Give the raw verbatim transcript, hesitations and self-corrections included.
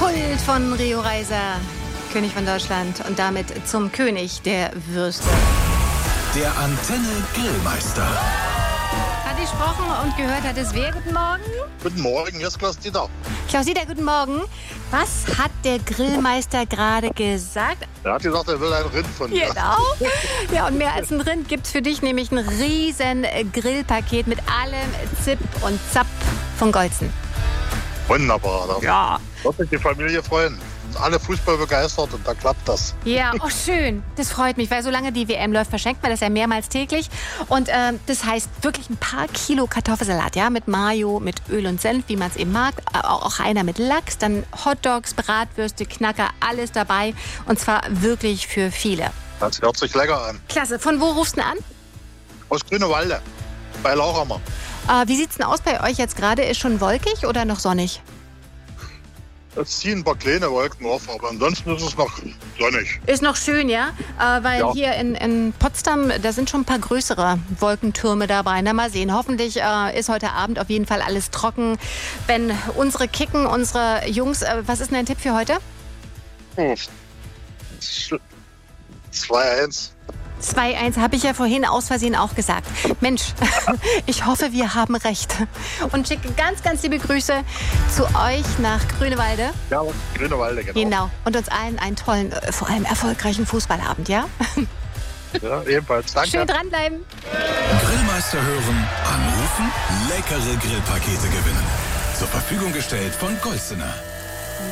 Kult von Rio Reiser, König von Deutschland und damit zum König der Würste. Der Antenne Grillmeister. Hat gesprochen und gehört hat es wer? Guten Morgen. Guten Morgen, hier ist Klaus-Dieter. Klaus-Dieter, guten Morgen. Was hat der Grillmeister gerade gesagt? Er hat gesagt, er will ein Rind von dir. Genau. Ja, und mehr als ein Rind gibt es für dich nämlich ein riesen Grillpaket mit allem Zip und Zap von Goltzen. Wunderbar. Da Ja. wird sich die Familie freuen. Sind alle Fußball begeistert und da klappt das. Ja, oh schön. Das freut mich, weil solange die W M läuft, verschenkt man das ja mehrmals täglich. Und äh, das heißt wirklich ein paar Kilo Kartoffelsalat, ja, mit Mayo, mit Öl und Senf, wie man es eben mag. Auch einer mit Lachs, dann Hotdogs, Bratwürste, Knacker, alles dabei. Und zwar wirklich für viele. Das hört sich lecker an. Klasse. Von wo rufst du denn an? Aus Grünewalde, bei Lauchhammer. Äh, wie sieht's denn aus bei euch jetzt gerade? Ist schon wolkig oder noch sonnig? Es ziehen ein paar kleine Wolken auf, aber ansonsten ist es noch sonnig. Ist noch schön, ja? Äh, weil Ja. hier in, in Potsdam, da sind schon ein paar größere Wolkentürme dabei. Na, mal sehen. Hoffentlich äh, ist heute Abend auf jeden Fall alles trocken. Wenn unsere Kicken, unsere Jungs, äh, was ist denn dein Tipp für heute? Hm. zwei eins. zwei eins habe ich ja vorhin aus Versehen auch gesagt. Mensch, ich hoffe, wir haben recht. Und schicke ganz, ganz liebe Grüße zu euch nach Grünewalde. Ja, Grünewalde, genau. Genau. Und uns allen einen tollen, äh, vor allem erfolgreichen Fußballabend, ja? Ja, ebenfalls. Danke. Schön dranbleiben. Grillmeister hören, anrufen, leckere Grillpakete gewinnen. Zur Verfügung gestellt von Golzener.